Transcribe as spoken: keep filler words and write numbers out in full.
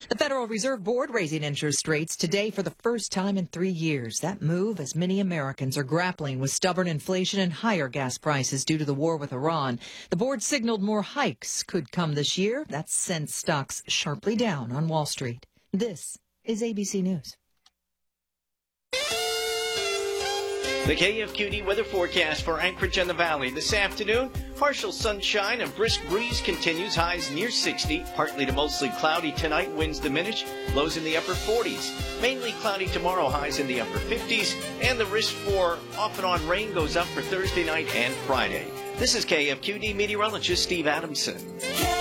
The Federal Reserve Board raising interest rates today for the first time in three years. That move as many Americans are grappling with stubborn inflation and higher gas prices due to the war with Iran. The board signaled more hikes could come this year. That sent stocks sharply down on Wall Street. This is A B C News. The K F Q D weather forecast for Anchorage and the Valley this afternoon. Partial sunshine and brisk breeze continues. Highs near sixty. Partly to mostly cloudy tonight. Winds diminish. Lows in the upper forties. Mainly cloudy tomorrow. Highs in the upper fifties. And the risk for off and on rain goes up for Thursday night and Friday. This is K F Q D meteorologist Steve Adamson.